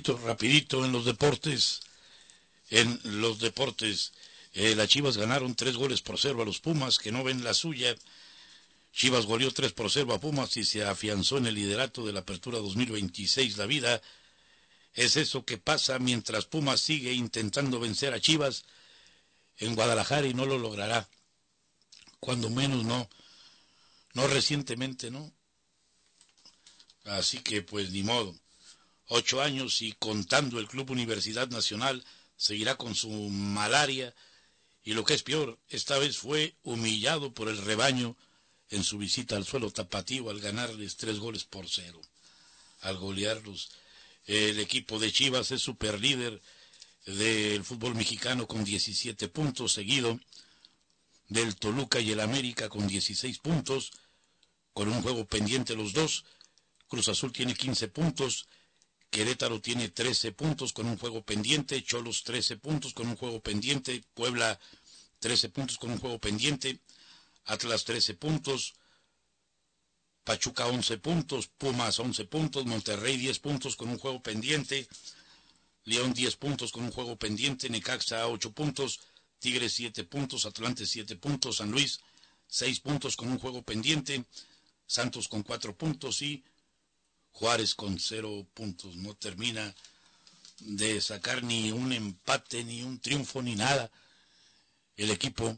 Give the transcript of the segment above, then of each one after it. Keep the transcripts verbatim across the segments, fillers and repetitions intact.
Rapidito en los deportes, en los deportes, eh, las Chivas ganaron tres goles por cero a los Pumas, que no ven la suya. Chivas goleó tres por cero a Pumas y se afianzó en el liderato de la Apertura dos mil veintiséis. La vida es eso que pasa mientras Pumas sigue intentando vencer a Chivas en Guadalajara y no lo logrará. Cuando menos no, no recientemente, ¿no? Así que pues ni modo. Ocho años y contando, el Club Universidad Nacional seguirá con su malaria y lo que es peor, esta vez fue humillado por el rebaño en su visita al suelo tapatío al ganarles tres goles por cero. Al golearlos, el equipo de Chivas es superlíder del fútbol mexicano con diecisiete puntos, seguido del Toluca y el América con dieciséis puntos, con un juego pendiente los dos. Cruz Azul tiene quince puntos, Querétaro tiene trece puntos con un juego pendiente, Cholos trece puntos con un juego pendiente, Puebla trece puntos con un juego pendiente, Atlas trece puntos, Pachuca once puntos, Pumas once puntos, Monterrey diez puntos con un juego pendiente, León diez puntos con un juego pendiente, Necaxa ocho puntos, Tigres siete puntos, Atlante siete puntos, San Luis seis puntos con un juego pendiente, Santos con cuatro puntos y Juárez con cero puntos. No termina de sacar ni un empate, ni un triunfo, ni nada el equipo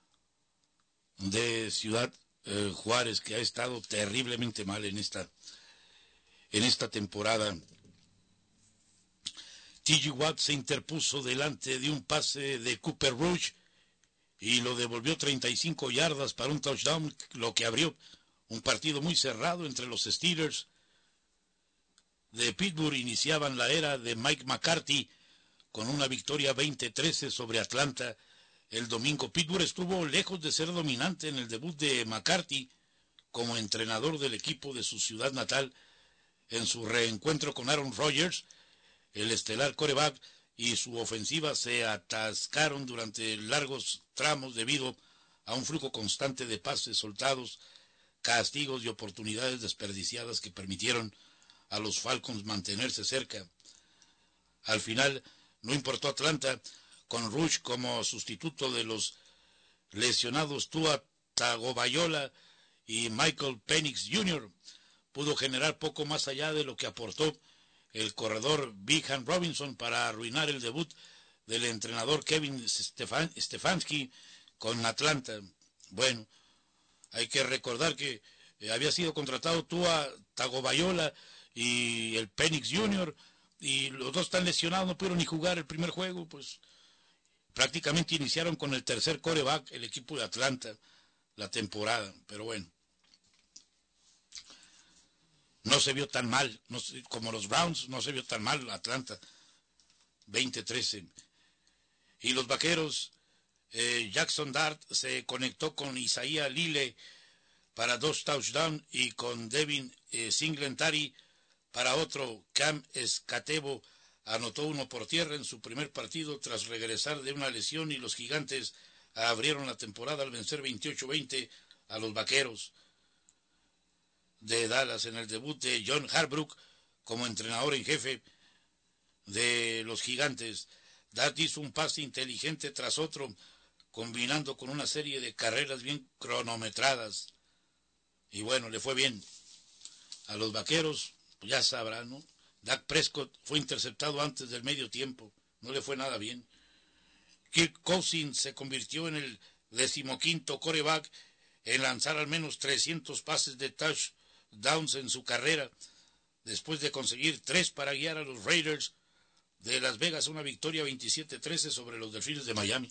de Ciudad eh, Juárez, que ha estado terriblemente mal en esta en esta temporada. T J Watt se interpuso delante de un pase de Cooper Rush y lo devolvió treinta y cinco yardas para un touchdown, lo que abrió un partido muy cerrado entre los Steelers de Pittsburgh. Iniciaban la era de Mike McCarthy con una victoria veinte trece sobre Atlanta el domingo. Pittsburgh estuvo lejos de ser dominante en el debut de McCarthy como entrenador del equipo de su ciudad natal. En su reencuentro con Aaron Rodgers, el estelar quarterback, y su ofensiva se atascaron durante largos tramos debido a un flujo constante de pases soltados, castigos y oportunidades desperdiciadas que permitieron a los Falcons mantenerse cerca. Al final, no importó Atlanta, con Rush como sustituto de los lesionados Tua Tagovailoa y Michael Penix junior Pudo generar poco más allá de lo que aportó el corredor Bijan Robinson para arruinar el debut del entrenador Kevin Stefan, Stefanski con Atlanta. Bueno, hay que recordar que eh, había sido contratado Tua Tagovailoa y el Penix junior y los dos están lesionados, no pudieron ni jugar el primer juego, pues prácticamente iniciaron con el tercer quarterback el equipo de Atlanta la temporada, pero bueno, no se vio tan mal, no se, como los Browns, no se vio tan mal Atlanta, veinte trece. Y los Vaqueros, eh, Jackson Dart se conectó con Isaiah Lille para dos touchdowns y con Devin eh, Singletary para otro. Cam Escatebo anotó uno por tierra en su primer partido tras regresar de una lesión y los Gigantes abrieron la temporada al vencer veintiocho veinte a los Vaqueros de Dallas en el debut de John Harbaugh como entrenador en jefe de los Gigantes. Dart hizo un pase inteligente tras otro, combinando con una serie de carreras bien cronometradas. Y bueno, le fue bien a los Vaqueros, pues ya sabrán, ¿no? Dak Prescott fue interceptado antes del medio tiempo, no le fue nada bien. Kirk Cousins se convirtió en el decimoquinto quarterback en lanzar al menos trescientos pases de touchdowns en su carrera, después de conseguir tres para guiar a los Raiders de Las Vegas a una victoria veintisiete trece sobre los Delfines de Miami.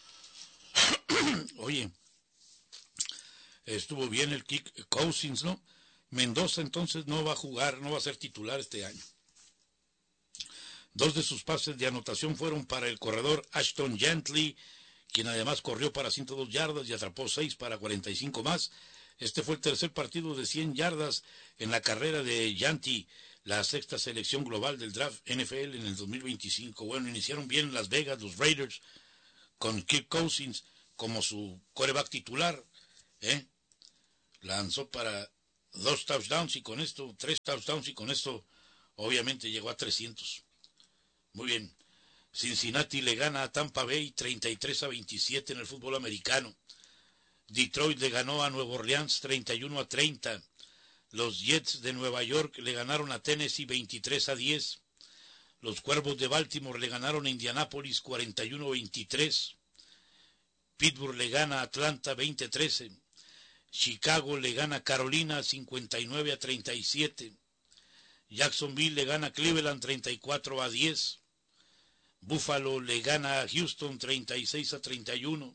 Oye, estuvo bien el Kirk Cousins, ¿no? Mendoza entonces no va a jugar, no va a ser titular este año. Dos de sus pases de anotación fueron para el corredor Ashton Gentry, quien además corrió para ciento dos yardas y atrapó seis para cuarenta y cinco más. Este fue el tercer partido de cien yardas en la carrera de Gentry, la sexta selección global del draft N F L en el dos mil veinticinco. Bueno, iniciaron bien en Las Vegas los Raiders con Kirk Cousins como su quarterback titular, ¿eh? Lanzó para dos touchdowns y con esto, tres touchdowns y con esto obviamente llegó a trescientos. Muy bien. Cincinnati le gana a Tampa Bay treinta y tres a veintisiete en el fútbol americano. Detroit le ganó a Nueva Orleans treinta y uno a treinta. Los Jets de Nueva York le ganaron a Tennessee veintitrés a diez. Los Cuervos de Baltimore le ganaron a Indianápolis cuarenta y uno a veintitrés. Pittsburgh le gana a Atlanta veinte a trece. Chicago le gana a Carolina cincuenta y nueve a treinta y siete. Jacksonville le gana a Cleveland treinta y cuatro a diez. Buffalo le gana a Houston treinta y seis a treinta y uno.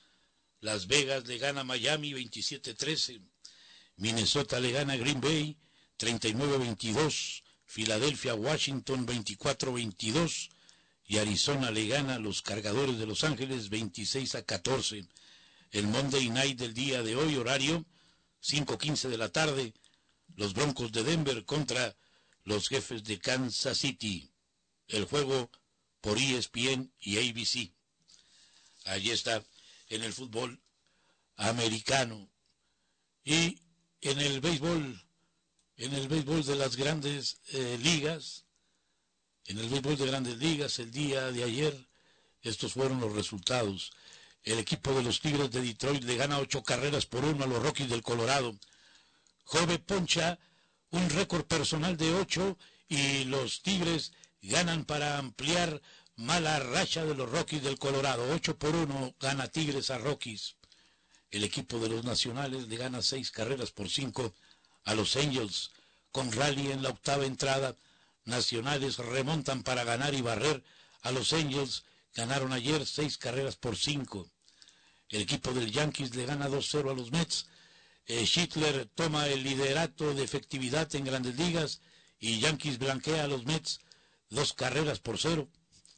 Las Vegas le gana a Miami veintisiete a trece. Minnesota le gana a Green Bay treinta y nueve a veintidós. Filadelfia a Washington veinticuatro a veintidós. Y Arizona le gana a los Cargadores de Los Ángeles veintiséis a catorce. El Monday Night del día de hoy, horario cinco quince de la tarde, los Broncos de Denver contra los Jefes de Kansas City. El juego por E S P N y A B C. Allí está en el fútbol americano. Y en el béisbol, en el béisbol de las grandes eh, ligas, en el béisbol de grandes ligas, el día de ayer, estos fueron los resultados. El equipo de los Tigres de Detroit le gana ocho carreras por uno a los Rockies del Colorado. Jove poncha un récord personal de ocho y los Tigres ganan para ampliar mala racha de los Rockies del Colorado. ocho por uno gana Tigres a Rockies. El equipo de los Nacionales le gana seis carreras por cinco a los Angels. Con rally en la octava entrada, Nacionales remontan para ganar y barrer a los Angels. Ganaron ayer seis carreras por cinco. El equipo del Yankees le gana dos cero a los Mets. Eh, Schittler toma el liderato de efectividad en Grandes Ligas y Yankees blanquea a los Mets dos carreras por cero.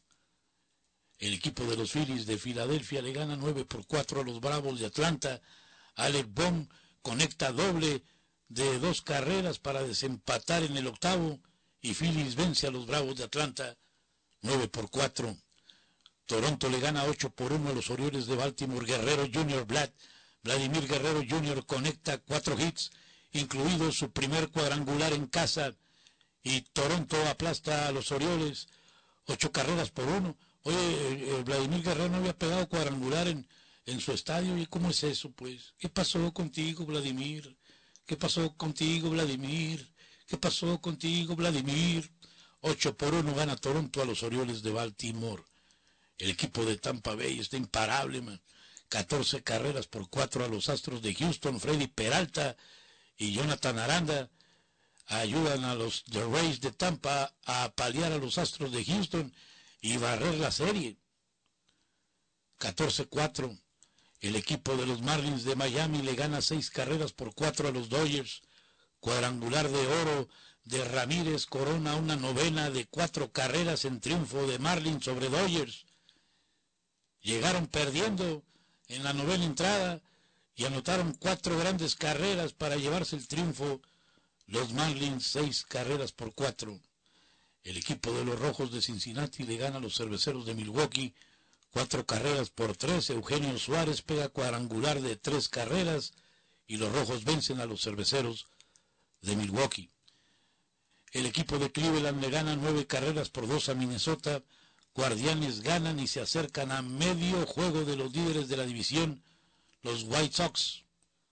El equipo de los Phillies de Filadelfia le gana nueve por cuatro a los Bravos de Atlanta. Alec Bohm conecta doble de dos carreras para desempatar en el octavo y Phillies vence a los Bravos de Atlanta nueve por cuatro. Toronto le gana ocho por uno a los Orioles de Baltimore. Guerrero junior Vlad, Vladimir Guerrero junior conecta cuatro hits, incluido su primer cuadrangular en casa, y Toronto aplasta a los Orioles ocho carreras por uno. Oye, eh, Vladimir Guerrero no había pegado cuadrangular en, en su estadio. ¿Y cómo es eso, pues? ¿Qué pasó contigo, Vladimir? ¿Qué pasó contigo, Vladimir? ¿Qué pasó contigo, Vladimir? ocho por uno gana Toronto a los Orioles de Baltimore. El equipo de Tampa Bay está imparable, man. catorce carreras por cuatro a los Astros de Houston. Freddy Peralta y Jonathan Aranda ayudan a los The Rays de Tampa a paliar a los Astros de Houston y barrer la serie. catorce cuatro. El equipo de los Marlins de Miami le gana seis carreras por cuatro a los Dodgers. Cuadrangular de oro de Ramírez corona una novena de cuatro carreras en triunfo de Marlins sobre Dodgers. Llegaron perdiendo en la novena entrada y anotaron cuatro grandes carreras para llevarse el triunfo. Los Marlins seis carreras por cuatro. El equipo de los Rojos de Cincinnati le gana a los Cerveceros de Milwaukee cuatro carreras por tres. Eugenio Suárez pega cuadrangular de tres carreras y los Rojos vencen a los Cerveceros de Milwaukee. El equipo de Cleveland le gana nueve carreras por dos a Minnesota. Guardianes ganan y se acercan a medio juego de los líderes de la división, los White Sox.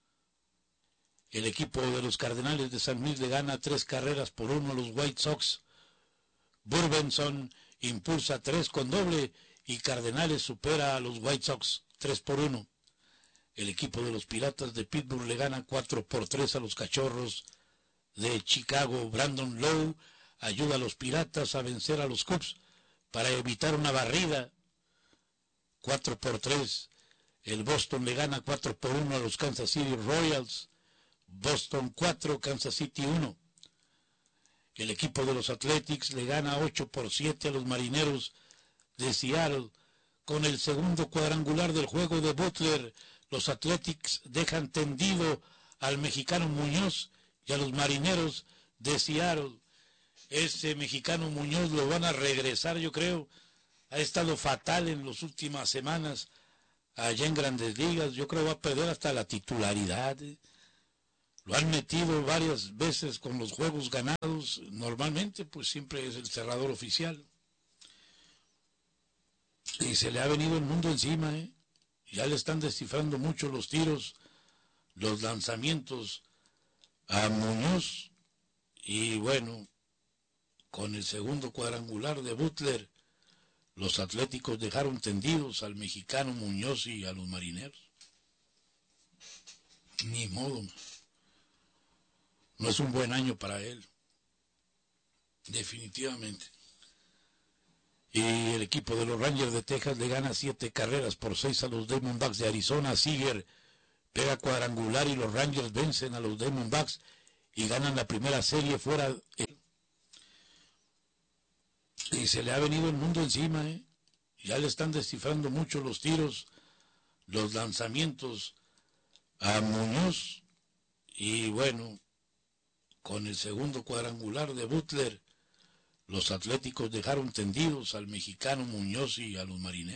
El equipo de los Cardenales de San Luis le gana tres carreras por uno a los White Sox. Burbenson impulsa tres con doble y Cardenales supera a los White Sox tres por uno. El equipo de los Piratas de Pittsburgh le gana cuatro por tres a los Cachorros de Chicago. Brandon Lowe ayuda a los Piratas a vencer a los Cubs para evitar una barrida. cuatro por tres. El Boston le gana cuatro por uno a los Kansas City Royals. Boston cuatro, Kansas City uno. El equipo de los Athletics le gana ocho por siete a los Marineros de Seattle. Con el segundo cuadrangular del juego de Butler, los Athletics dejan tendido al mexicano Muñoz y a los Marineros de Seattle. Ese mexicano Muñoz lo van a regresar, yo creo. Ha estado fatal en las últimas semanas allá en Grandes Ligas. Yo creo que va a perder hasta la titularidad. Lo han metido varias veces con los juegos ganados. Normalmente, pues siempre es el cerrador oficial. Y se le ha venido el mundo encima, ¿eh? Ya le están descifrando mucho los tiros, los lanzamientos a Muñoz. Y bueno, con el segundo cuadrangular de Butler, los Atléticos dejaron tendidos al mexicano Muñoz y a los Marineros. Ni modo, no es un buen año para él, definitivamente. Y el equipo de los Rangers de Texas le gana siete carreras por seis a los Diamondbacks de Arizona. Seager pega cuadrangular y los Rangers vencen a los Diamondbacks y ganan la primera serie fuera. Y se le ha venido el mundo encima, ¿eh? Ya le están descifrando mucho los tiros, los lanzamientos a Muñoz. Y bueno, con el segundo cuadrangular de Butler, los Atléticos dejaron tendidos al mexicano Muñoz y a los Marineros.